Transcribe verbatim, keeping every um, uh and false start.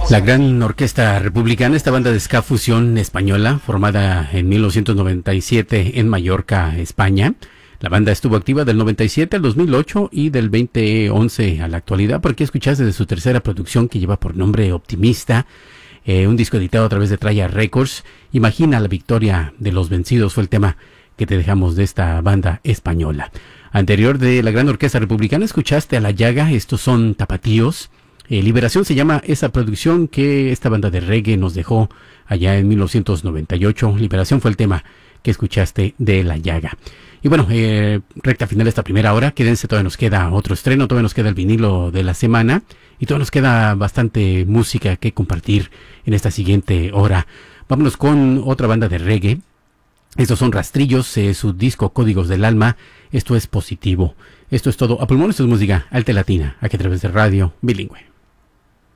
La Gran Orquesta Republicana, esta banda de ska fusión española, formada en mil novecientos noventa y siete en Mallorca, España. La banda estuvo activa del noventa y siete al dos mil ocho y del dos mil once a la actualidad. Por aquí escuchaste de su tercera producción, que lleva por nombre Optimista, eh, un disco editado a través de Traya Records. Imagina la victoria de los vencidos fue el tema que te dejamos de esta banda española. Anterior de la Gran Orquesta Republicana escuchaste a La Llaga, estos son Tapatíos. Eh, Liberación se llama esa producción que esta banda de reggae nos dejó allá en mil novecientos noventa y ocho. Liberación fue el tema que escuchaste de La Llaga. Y bueno, eh, recta final de esta primera hora. Quédense, todavía nos queda otro estreno, todavía nos queda el vinilo de la semana y todavía nos queda bastante música que compartir en esta siguiente hora. Vámonos con otra banda de reggae. Estos son Rastrillos, eh, su disco Códigos del Alma. Esto es Positivo. Esto es todo. A pulmón, esto es música alta latina, aquí a través de Radio Bilingüe.